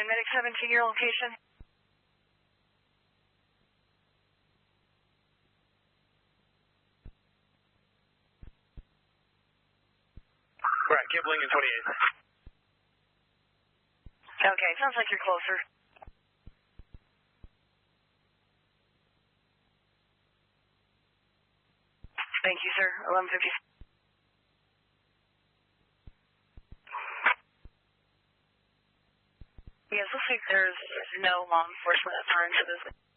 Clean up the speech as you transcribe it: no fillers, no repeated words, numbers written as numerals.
Medic 17, your location. Right, Camp Lincoln 28. Okay, sounds like you're closer. Thank you, sir. 1150. Yes, looks like there's no law enforcement assigned to this.